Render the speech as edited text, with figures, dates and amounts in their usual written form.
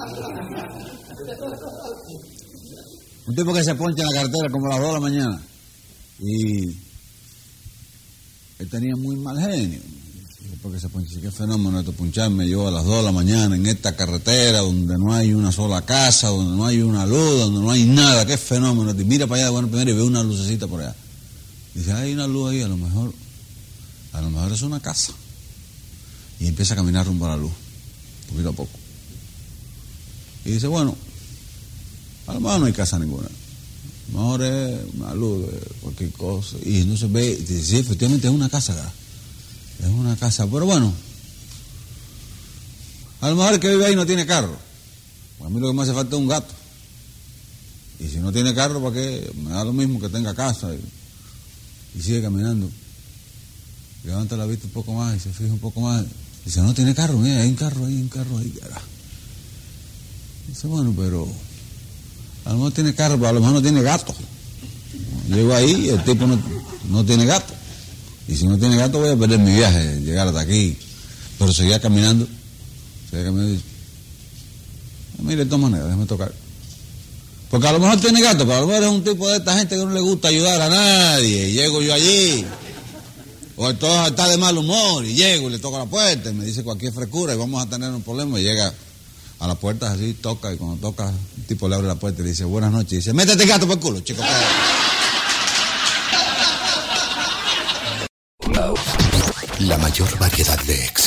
Un tipo que se poncha en la carretera como a las 2 de la mañana. Y él tenía muy mal genio. Porque se poncha, qué fenómeno esto, puncharme yo a las 2 de la mañana en esta carretera donde no hay una sola casa, donde no hay una luz, donde no hay nada, qué fenómeno. Y mira para allá, bueno, primero y ve una lucecita por allá. Dice, hay una luz ahí, a lo mejor es una casa. Y empieza a caminar rumbo a la luz, poquito a poco. Y dice, bueno, a lo mejor no hay casa ninguna. A lo mejor es una luz, cualquier cosa. Y entonces ve, y dice, sí, efectivamente es una casa acá. Es una casa, pero bueno, a lo mejor el que vive ahí no tiene carro. A mí lo que me hace falta es un gato. Y si no tiene carro, ¿para qué? Me da lo mismo que tenga casa. Y sigue caminando. Levanta la vista un poco más y se fija un poco más. Dice, no tiene carro, mira, hay un carro ahí. Dice, bueno, pero a lo mejor tiene carro, pero a lo mejor no tiene gato. Llego ahí y el tipo no tiene gato. Y si no tiene gato voy a perder mi viaje, llegar hasta aquí. Pero seguía caminando y dice, mire, de todas maneras, déjame tocar. Porque a lo mejor tiene gato, pero a lo mejor es un tipo de esta gente que no le gusta ayudar a nadie. Y llego yo allí, o todo está de mal humor, y llego y le toco la puerta y me dice cualquier frescura y vamos a tener un problema. Y llega a la puerta así, toca, y cuando toca, el tipo le abre la puerta y le dice, buenas noches. Y dice, métete gato por el culo, chico. La mayor variedad de éxitos.